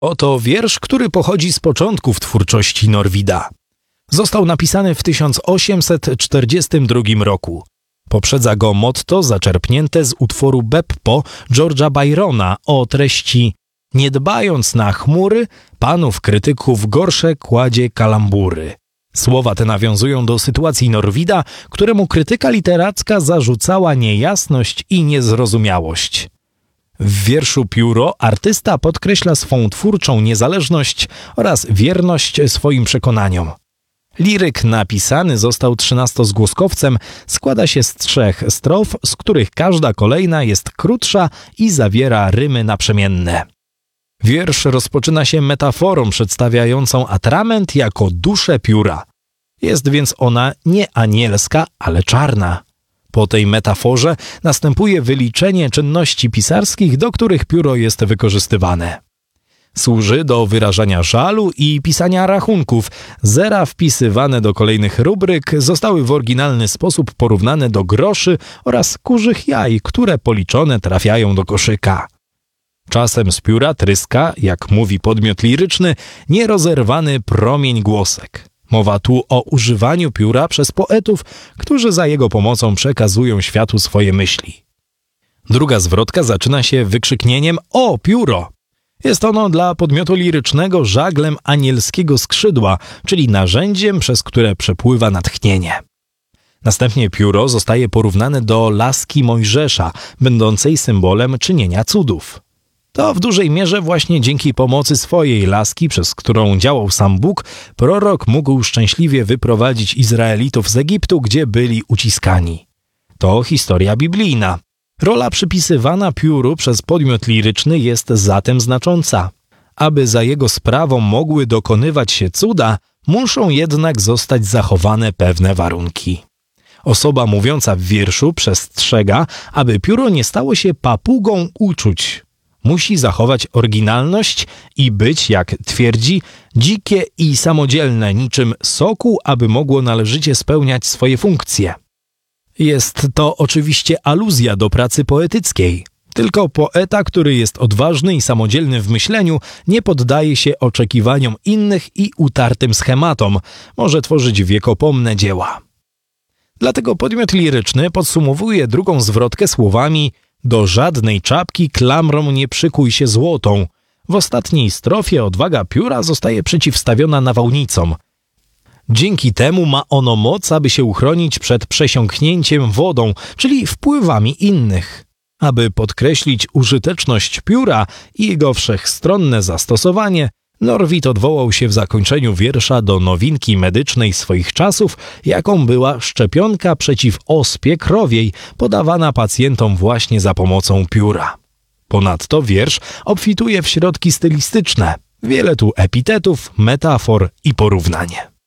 Oto wiersz, który pochodzi z początków twórczości Norwida. Został napisany w 1842 roku. Poprzedza go motto zaczerpnięte z utworu Beppo George'a Byrona o treści: nie dbając na chmury, panów krytyków gorsze kładzie kalambury. Słowa te nawiązują do sytuacji Norwida, któremu krytyka literacka zarzucała niejasność i niezrozumiałość. W wierszu Pióro artysta podkreśla swą twórczą niezależność oraz wierność swoim przekonaniom. Liryk napisany został 13-zgłoskowcem, składa się z 3 strof, z których każda kolejna jest krótsza i zawiera rymy naprzemienne. Wiersz rozpoczyna się metaforą przedstawiającą atrament jako duszę pióra. Jest więc ona nie anielska, ale czarna. Po tej metaforze następuje wyliczenie czynności pisarskich, do których pióro jest wykorzystywane. Służy do wyrażania żalu i pisania rachunków. Zera wpisywane do kolejnych rubryk zostały w oryginalny sposób porównane do groszy oraz kurzych jaj, które policzone trafiają do koszyka. Czasem z pióra tryska, jak mówi podmiot liryczny, nierozerwany promień głosek. Mowa tu o używaniu pióra przez poetów, którzy za jego pomocą przekazują światu swoje myśli. Druga zwrotka zaczyna się wykrzyknieniem „O, pióro!”. Jest ono dla podmiotu lirycznego żaglem anielskiego skrzydła, czyli narzędziem, przez które przepływa natchnienie. Następnie pióro zostaje porównane do laski Mojżesza, będącej symbolem czynienia cudów. To w dużej mierze właśnie dzięki pomocy swojej laski, przez którą działał sam Bóg, prorok mógł szczęśliwie wyprowadzić Izraelitów z Egiptu, gdzie byli uciskani. To historia biblijna. Rola przypisywana pióru przez podmiot liryczny jest zatem znacząca. Aby za jego sprawą mogły dokonywać się cuda, muszą jednak zostać zachowane pewne warunki. Osoba mówiąca w wierszu przestrzega, aby pióro nie stało się papugą uczuć. Musi zachować oryginalność i być, jak twierdzi, dzikie i samodzielne niczym sokół, aby mogło należycie spełniać swoje funkcje. Jest to oczywiście aluzja do pracy poetyckiej. Tylko poeta, który jest odważny i samodzielny w myśleniu, nie poddaje się oczekiwaniom innych i utartym schematom, może tworzyć wiekopomne dzieła. Dlatego podmiot liryczny podsumowuje drugą zwrotkę słowami: do żadnej czapki klamrą nie przykuj się złotą. W ostatniej strofie odwaga pióra zostaje przeciwstawiona nawałnicom. Dzięki temu ma ono moc, aby się uchronić przed przesiąknięciem wodą, czyli wpływami innych. Aby podkreślić użyteczność pióra i jego wszechstronne zastosowanie, Norwid odwołał się w zakończeniu wiersza do nowinki medycznej swoich czasów, jaką była szczepionka przeciw ospie krowiej, podawana pacjentom właśnie za pomocą pióra. Ponadto wiersz obfituje w środki stylistyczne. Wiele tu epitetów, metafor i porównań.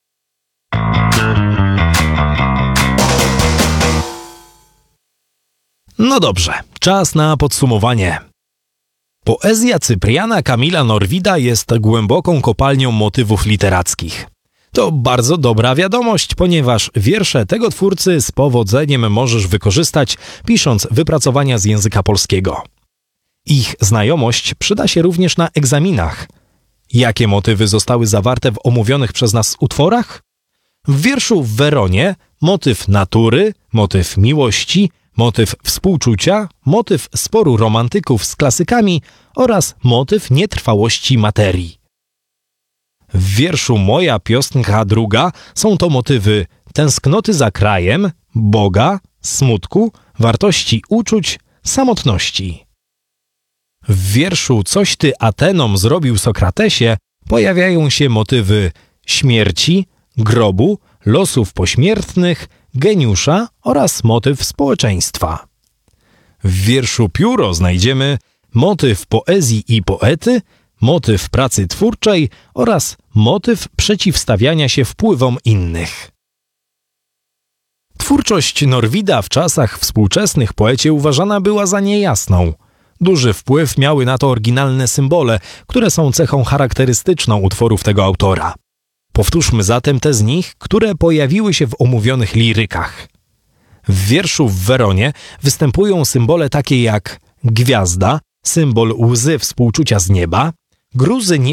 No dobrze, czas na podsumowanie. Poezja Cypriana Kamila Norwida jest głęboką kopalnią motywów literackich. To bardzo dobra wiadomość, ponieważ wiersze tego twórcy z powodzeniem możesz wykorzystać, pisząc wypracowania z języka polskiego. Ich znajomość przyda się również na egzaminach. Jakie motywy zostały zawarte w omówionych przez nas utworach? W wierszu w Weronie motyw natury, motyw miłości, motyw współczucia, motyw sporu romantyków z klasykami oraz motyw nietrwałości materii. W wierszu Moja piosenka druga są to motywy tęsknoty za krajem, Boga, smutku, wartości uczuć, samotności. W wierszu Coś ty Atenom zrobił Sokratesie pojawiają się motywy śmierci, grobu, losów pośmiertnych, geniusza oraz motyw społeczeństwa. W wierszu Pióro znajdziemy motyw poezji i poety, motyw pracy twórczej oraz motyw przeciwstawiania się wpływom innych. Twórczość Norwida w czasach współczesnych poecie uważana była za niejasną. Duży wpływ miały na to oryginalne symbole, które są cechą charakterystyczną utworów tego autora. Powtórzmy zatem te z nich, które pojawiły się w omówionych lirykach. W wierszu w Weronie występują symbole takie jak gwiazda, symbol łzy współczucia z nieba, gruzy